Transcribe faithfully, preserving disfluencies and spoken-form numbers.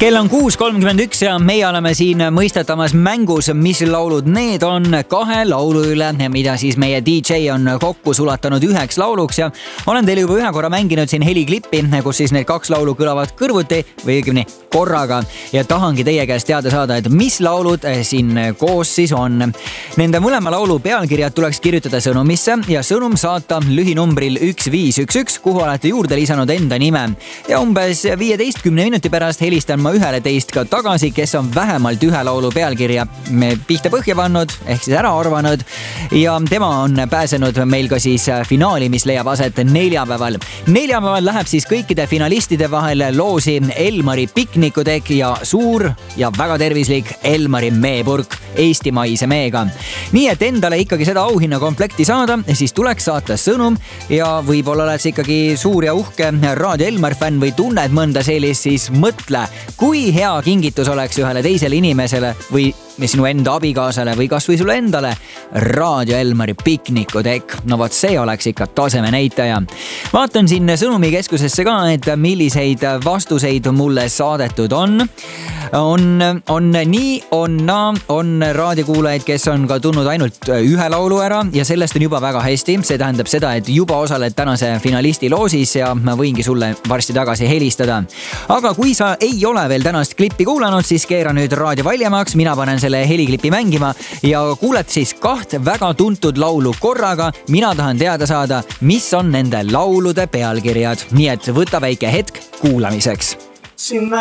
Kell on kuus kolmkümmend üks ja meie oleme siin mõistetamas mängus, mis laulud need on kahe laulu üle, mida siis meie D J on kokku sulatanud üheks lauluks ja olen teile juba ühe korra mänginud siin heliklippi, kus siis need kaks laulu kõlavad kõrvuti või õigemini korraga ja tahangi teie käest teada saada, et mis laulud siin koos siis on. Nende mõlema laulu pealkirjad tuleks kirjutada sõnumisse ja sõnum saata lühinumbril üks viis üks üks, kuhu olete juurde lisanud enda nime ja umbes viieteistkümne minuti pärast helistan ma ühele teist ka tagasi, kes on vähemalt ühe laulu pealkirja pihta põhja pannud ehk siis ära arvanud ja tema on pääsenud meil ka siis finaali, mis leiab aset neljapäeval. Neljapäeval läheb siis kõikide finalistide vahel loosi Elmari piknikutek ja suur ja väga tervislik Elmari meepurk eestimaise meega. Nii et endale ikkagi seda auhinna komplekti saada, siis tuleks saata sõnum ja võib-olla oled ikkagi suur ja uhke Raadio Elmar fänn või tunned mõnda sellist, siis mõtle, kui hea kingitus oleks ühele teisele inimesele või sinu enda abikaasale või kas või sulle endale Raadio Elmari piknikutek. No vot, see oleks ikka taseme näitaja. Vaatan siin sõnumikeskusesse ka, et milliseid vastuseid mulle saadetud on. On, on nii, on naa, on raadiokuulajaid, kes on ka tulnud ainult ühe laulu ära ja sellest on juba väga hästi. See tähendab seda, et juba osaled tänase finalisti loosis ja ma võingi sulle varsti tagasi helistada. Aga kui sa ei ole veel tänast klippi kuulanud, siis keera nüüd raadio valjemaks, mina panen selle heliklipi mängima ja kuuled siis kaht väga tuntud laulu korraga. Mina tahan teada saada, mis on nende laulude pealkirjad. Nii et võta väike hetk kuulamiseks.